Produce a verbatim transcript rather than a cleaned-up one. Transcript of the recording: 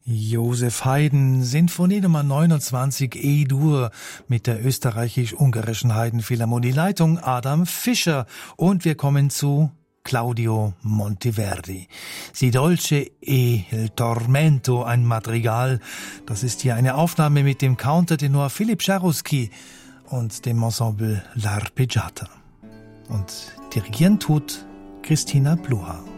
Josef Haydn, Sinfonie Nummer neunundzwanzig E-Dur mit der österreichisch-ungarischen Haydn-Philharmonie-Leitung Adam Fischer. Und wir kommen zu Claudio Monteverdi. Si dolce e il tormento, ein Madrigal. Das ist hier eine Aufnahme mit dem Countertenor Philipp Jarouski und dem Ensemble L'Arpeggiata. Und dirigieren tut Christina Pluhar.